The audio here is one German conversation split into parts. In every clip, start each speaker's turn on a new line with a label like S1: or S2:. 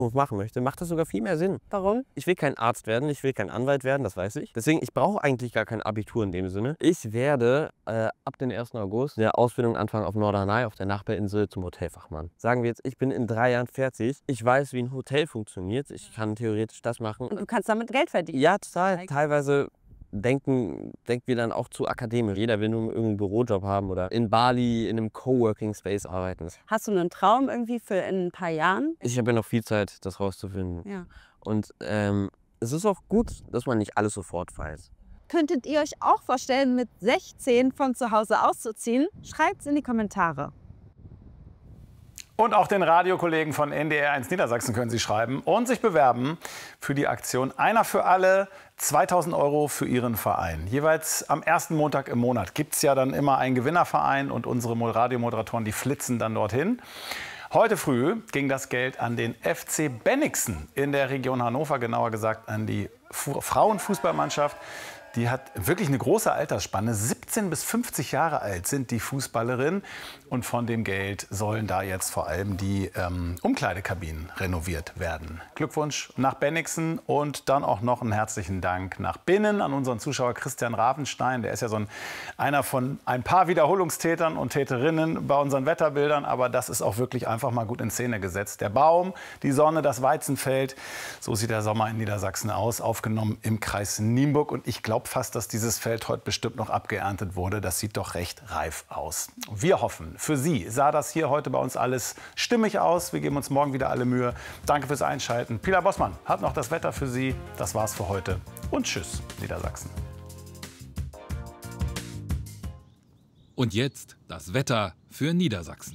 S1: machen möchte, macht das sogar viel mehr Sinn.
S2: Warum?
S1: Ich will kein Arzt werden, ich will kein Anwalt werden, das weiß ich. Deswegen, ich brauche eigentlich gar kein Abitur in dem Sinne. Ich werde ab dem 1. August eine Ausbildung anfangen auf Norderney, auf der Nachbarinsel zum Hotelfachmann. Sagen wir jetzt, ich bin in 3 Jahren fertig. Ich weiß, wie ein Hotel funktioniert. Ich kann theoretisch das machen.
S2: Und du kannst damit Geld verdienen?
S1: Ja, total. Teilweise denken wir dann auch zu akademisch. Jeder will nur irgendeinen Bürojob haben oder in Bali in einem Coworking Space arbeiten.
S2: Hast du einen Traum irgendwie für in ein paar Jahren?
S1: Ich habe ja noch viel Zeit, das rauszufinden.
S2: Ja.
S1: Und es ist auch gut, dass man nicht alles sofort weiß.
S2: Könntet ihr euch auch vorstellen, mit 16 von zu Hause auszuziehen? Schreibt es in die Kommentare.
S3: Und auch den Radiokollegen von NDR1 Niedersachsen können Sie schreiben und sich bewerben für die Aktion Einer für alle, 2.000 € für Ihren Verein. Jeweils am ersten Montag im Monat gibt es ja dann immer einen Gewinnerverein und unsere Radiomoderatoren, die flitzen dann dorthin. Heute früh ging das Geld an den FC Bennigsen in der Region Hannover, genauer gesagt an die Frauenfußballmannschaft. Die hat wirklich eine große Altersspanne. 17 bis 50 Jahre alt sind die Fußballerinnen. Und von dem Geld sollen da jetzt vor allem die Umkleidekabinen renoviert werden. Glückwunsch nach Bennigsen und dann auch noch einen herzlichen Dank nach Binnen an unseren Zuschauer Christian Ravenstein. Der ist ja einer von ein paar Wiederholungstätern und Täterinnen bei unseren Wetterbildern. Aber das ist auch wirklich einfach mal gut in Szene gesetzt. Der Baum, die Sonne, das Weizenfeld. So sieht der Sommer in Niedersachsen aus. Aufgenommen im Kreis Nienburg. Und ich glaube fast, dass dieses Feld heute bestimmt noch abgeerntet wurde. Das sieht doch recht reif aus. Wir hoffen, für Sie sah das hier heute bei uns alles stimmig aus. Wir geben uns morgen wieder alle Mühe. Danke fürs Einschalten. Pilar Bossmann hat noch das Wetter für Sie. Das war's für heute. Und tschüss, Niedersachsen.
S4: Und jetzt das Wetter für Niedersachsen.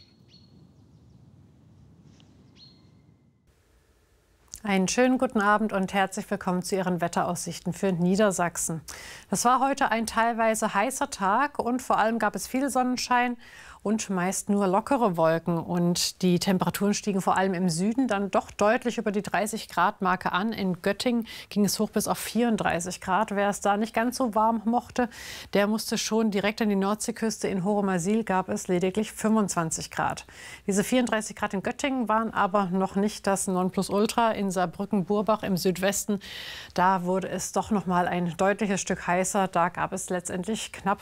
S5: Einen schönen guten Abend und herzlich willkommen zu Ihren Wetteraussichten für Niedersachsen. Das war heute ein teilweise heißer Tag und vor allem gab es viel Sonnenschein und meist nur lockere Wolken. Und die Temperaturen stiegen vor allem im Süden dann doch deutlich über die 30-Grad-Marke an. In Göttingen ging es hoch bis auf 34 Grad. Wer es da nicht ganz so warm mochte, der musste schon direkt an die Nordseeküste. In Horumersiel gab es lediglich 25 Grad. Diese 34 Grad in Göttingen waren aber noch nicht das Nonplusultra. In Saarbrücken-Burbach im Südwesten, da wurde es doch noch mal ein deutliches Stück heißer. Da gab es letztendlich knapp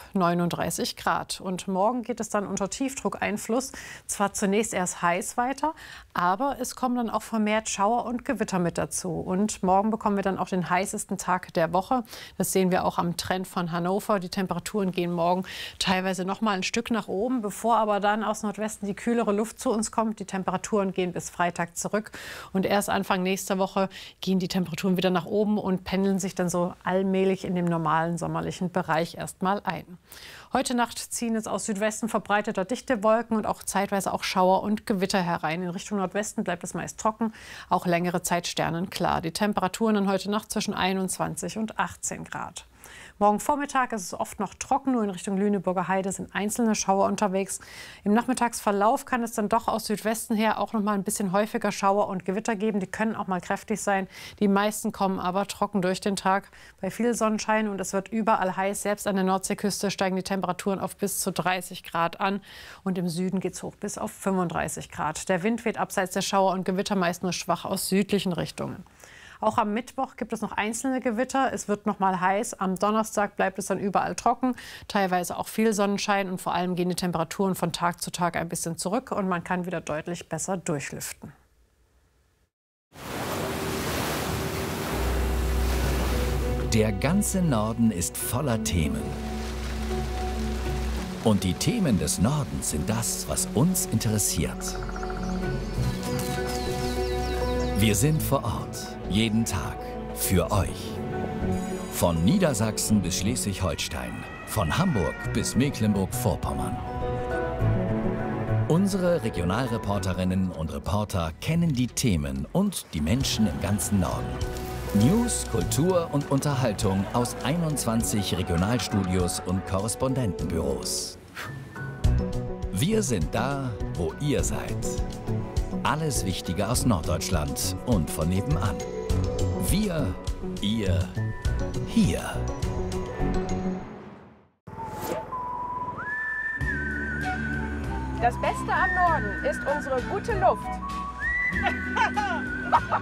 S5: 39 Grad. Und morgen geht es dann unter Tiefdruckeinfluss zwar zunächst erst heiß weiter, aber es kommen dann auch vermehrt Schauer und Gewitter mit dazu. Und morgen bekommen wir dann auch den heißesten Tag der Woche. Das sehen wir auch am Trend von Hannover. Die Temperaturen gehen morgen teilweise noch mal ein Stück nach oben, bevor aber dann aus Nordwesten die kühlere Luft zu uns kommt. Die Temperaturen gehen bis Freitag zurück und erst Anfang nächster Woche gehen die Temperaturen wieder nach oben und pendeln sich dann so allmählich in dem normalen sommerlichen Bereich erstmal ein. Heute Nacht ziehen jetzt aus Südwesten verbreiteter dichte Wolken und auch zeitweise auch Schauer und Gewitter herein. In Richtung Nordwesten bleibt es meist trocken, auch längere Zeit sternenklar. Die Temperaturen dann heute Nacht zwischen 21 und 18 Grad. Morgen Vormittag ist es oft noch trocken, nur in Richtung Lüneburger Heide sind einzelne Schauer unterwegs. Im Nachmittagsverlauf kann es dann doch aus Südwesten her auch noch mal ein bisschen häufiger Schauer und Gewitter geben. Die können auch mal kräftig sein. Die meisten kommen aber trocken durch den Tag bei viel Sonnenschein und es wird überall heiß. Selbst an der Nordseeküste steigen die Temperaturen auf bis zu 30 Grad an und im Süden geht es hoch bis auf 35 Grad. Der Wind weht abseits der Schauer und Gewitter meist nur schwach aus südlichen Richtungen. Auch am Mittwoch gibt es noch einzelne Gewitter. Es wird noch mal heiß. Am Donnerstag bleibt es dann überall trocken, teilweise auch viel Sonnenschein und vor allem gehen die Temperaturen von Tag zu Tag ein bisschen zurück und man kann wieder deutlich besser durchlüften.
S6: Der ganze Norden ist voller Themen. Und die Themen des Nordens sind das, was uns interessiert. Wir sind vor Ort, jeden Tag, für euch. Von Niedersachsen bis Schleswig-Holstein, von Hamburg bis Mecklenburg-Vorpommern. Unsere Regionalreporterinnen und Reporter kennen die Themen und die Menschen im ganzen Norden. News, Kultur und Unterhaltung aus 21 Regionalstudios und Korrespondentenbüros. Wir sind da, wo ihr seid. Alles Wichtige aus Norddeutschland und von nebenan. Wir, ihr, hier.
S7: Das Beste am Norden ist unsere gute Luft.